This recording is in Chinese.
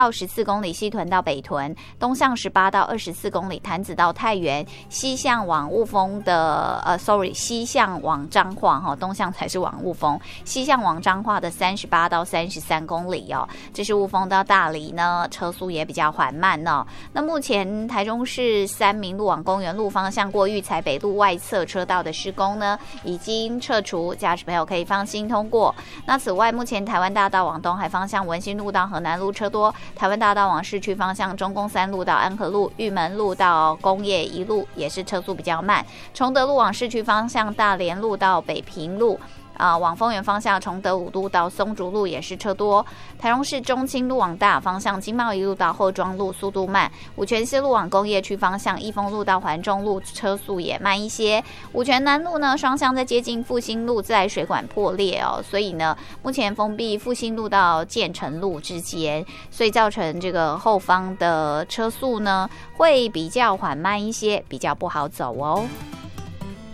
到14公里，西屯到北屯，东向18到24公里，潭子到太原，西向往雾峰的西向往彰化东向才是往雾峰，西向往彰化的38到33公里哦。这是雾峰到大理呢，车速也比较缓慢哦。那目前台中市三民路往公园路方向过育才北路外侧车道的施工呢，已经撤除，驾驶朋友可以放心通过。那此外，目前台湾大道往东海方向文心路到河南路车多，台湾大道往市区方向中宫3路到安和路、玉门路到工业一路也是车速比较慢。崇德路往市区方向大连路到北平路往丰原方向崇德5路到松竹路也是车多。台中市中清路往大雅方向经贸一路到后庄路速度慢。五权西路往工业区方向益丰路到环中路车速也慢一些。五权南路呢，双向在接近复兴路自来水管破裂哦，所以呢目前封闭复兴路到建成路之间，所以造成这个后方的车速呢会比较缓慢一些，比较不好走哦。